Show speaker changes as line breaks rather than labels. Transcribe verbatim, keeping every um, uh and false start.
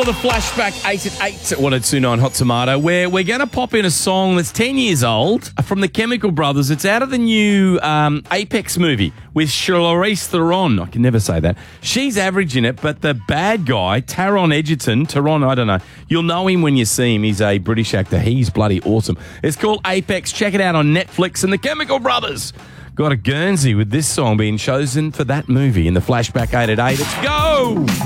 the flashback eight at eight at one oh two nine Hot Tomato, where we're going to pop in a song that's ten years old from the Chemical Brothers. It's out of the new um, Apex movie with Charlize Theron. I can never say that. She's average in it, but the bad guy, Taron Egerton, Taron, I don't know. You'll know him when you see him. He's a British actor. He's bloody awesome. It's called Apex. Check it out on Netflix. And the Chemical Brothers got a Guernsey with this song being chosen for that movie in the flashback eight at eight. Let's go!